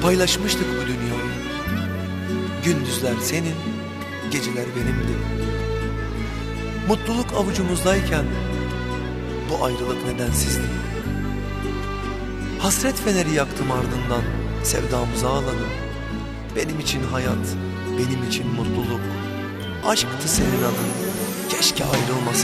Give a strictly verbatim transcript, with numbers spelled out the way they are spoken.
Paylaşmıştık bu dünyayı. Gündüzler senin, geceler benimdi. Mutluluk avucumuzdayken bu ayrılık nedensizdi. Hasret feneri yaktım ardından, sevdamıza ağladım. Benim için hayat, benim için mutluluk, aşktı senin adın. Keşke ayrılmasaydık.